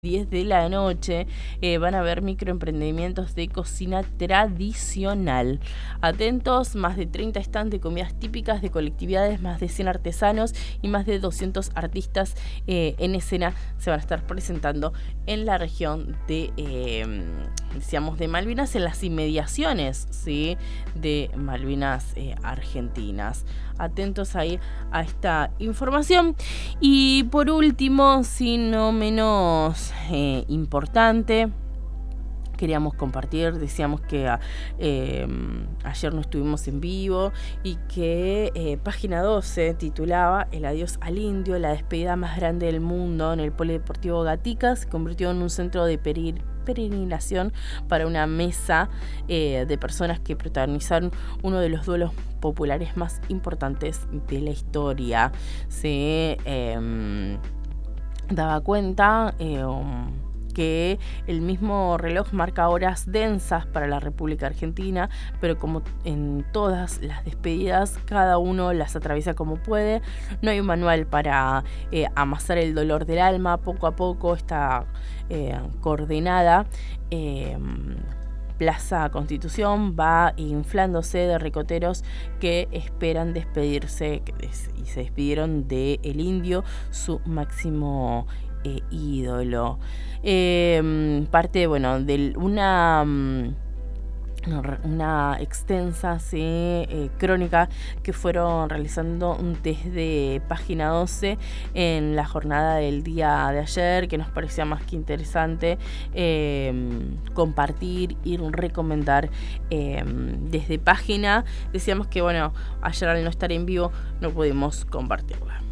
10 de la noche, van a haber microemprendimientos de cocina tradicional. Atentos, más de 30 stands de comidas típicas de colectividades, más de 100 artesanos y más de 200 artistas en escena se van a estar presentando en la región de, de Malvinas, en las inmediaciones, ¿sí?, de Malvinas argentinas. Atentos ahí a esta información. Y por último, si no menos importante, queríamos compartir, decíamos que ayer no estuvimos en vivo y que Página 12 titulaba El adiós al indio, la despedida más grande del mundo en el Polideportivo Gatica se convirtió en un centro de peregrinación para una mesa de personas que protagonizaron uno de los duelos populares más importantes de la historia. Se daba cuenta que el mismo reloj marca horas densas para la República Argentina, pero como en todas las despedidas, cada uno las atraviesa como puede. No hay un manual para amasar el dolor del alma. Poco a poco esta coordenada Plaza Constitución va inflándose de ricoteros que esperan despedirse y se despidieron de el indio, su máximo ídolo. Parte, de una extensa crónica que fueron realizando desde Página 12 en la jornada del día de ayer, que nos parecía más que interesante compartir y recomendar desde Página. Decíamos que ayer al no estar en vivo no pudimos compartirla.